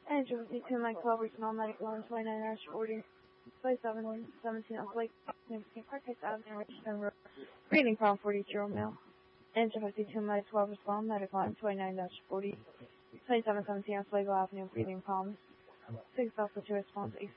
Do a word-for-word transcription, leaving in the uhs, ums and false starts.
Engine fifty-two, Mike twelve, respond medical on twenty-nine dash forty, twenty-seven seventeen of Lake, Park Heights Avenue, Richardson Road, reading from forty-year-old male. Engine fifty-two, Mike twelve, respond medical on twenty-nine dash forty, twenty-seven seventeen of Lake Avenue, breathing problems. six Alpha two response,